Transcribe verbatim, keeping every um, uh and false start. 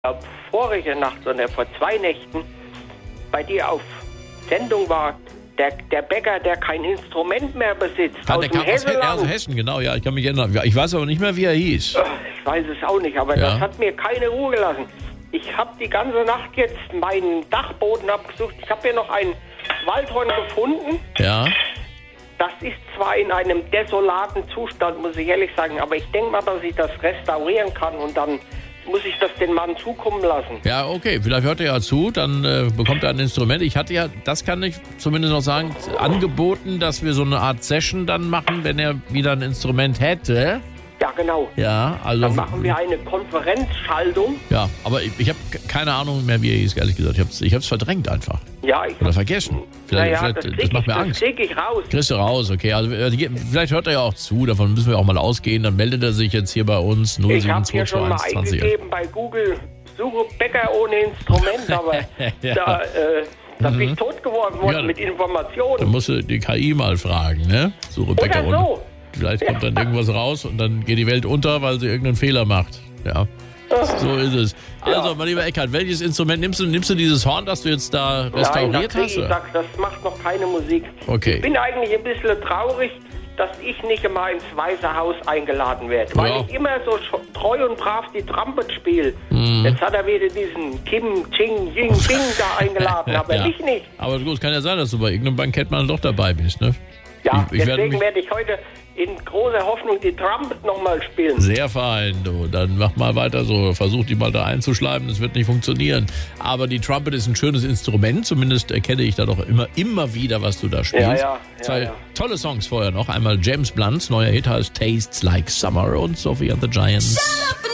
glaube, vorige Nacht oder vor zwei Nächten bei dir auf Sendung war, der, der Bäcker, der kein Instrument mehr besitzt. Ah, aus der dem kam aus, He- Hessenland. aus Hessen, genau, ja, ich kann mich erinnern. Ich weiß aber nicht mehr, wie er hieß. Ich weiß es auch nicht, aber Ja. das hat mir keine Ruhe gelassen. Ich habe die ganze Nacht jetzt meinen Dachboden abgesucht. Ich habe hier noch ein Waldhorn gefunden. Ja, Das ist zwar in einem desolaten Zustand, muss ich ehrlich sagen, aber ich denke mal, dass ich das restaurieren kann und dann muss ich das den Mann zukommen lassen. ja, okay, vielleicht hört er ja zu, dann äh, bekommt er ein Instrument. Ich hatte ja, das kann ich zumindest noch sagen, angeboten, dass wir so eine Art Session dann machen, wenn er wieder ein Instrument hätte. Ja, genau. Ja, also... Dann machen wir eine Konferenzschaltung. Ja, aber ich, ich habe keine Ahnung mehr, wie er hieß, ehrlich gesagt. Ich habe es ich hab's verdrängt einfach. Ja, ich Oder vergessen. Vielleicht, naja, vielleicht, das, das, krieg macht ich, mir das Angst. krieg ich raus. Kriegst du raus, okay. Also äh, vielleicht hört er ja auch zu, davon müssen wir auch mal ausgehen. Dann meldet er sich jetzt hier bei uns null Ich sieben habe zwei hier zwei schon mal eins zwanzig. eingegeben bei Google, suche Bäcker ohne Instrument, aber Ja. da, äh, da bin ich tot geworden worden Ja. mit Dann Informationen. musst du die K I mal fragen, ne? Suche Bäcker Oder und so. vielleicht kommt dann irgendwas raus und dann geht die Welt unter, weil sie irgendeinen Fehler macht. Ja. So ist es. Also, Ja. mein lieber Eckhard, welches Instrument nimmst du? Nimmst du dieses Horn, das du jetzt da Nein, restauriert das, krieg hast? ich, sag, das macht noch keine Musik. Okay. Ich bin eigentlich ein bisschen traurig, dass ich nicht immer ins Weiße Haus eingeladen werde. Weil Ja. ich immer so sch- treu und brav die Trumpet spiele. Mhm. Jetzt hat er wieder diesen Kim Ching Ying Bing da eingeladen, aber Ja. ich nicht. Aber gut, es kann ja sein, dass du bei irgendeinem Bankett mal doch dabei bist, ne? Ja, Ich- ich werde deswegen mich- werde ich heute in großer Hoffnung die Trumpet nochmal spielen. Sehr fein, du. Dann mach mal weiter so. Versuch die mal da einzuschleimen, das wird nicht funktionieren. Aber die Trumpet ist ein schönes Instrument, zumindest erkenne ich da doch immer, immer wieder, was du da spielst. Ja, ja, ja, Zwei ja. tolle Songs vorher noch. Einmal James Blunts neuer Hit heißt Tastes Like Summer und Sophie and the Giants.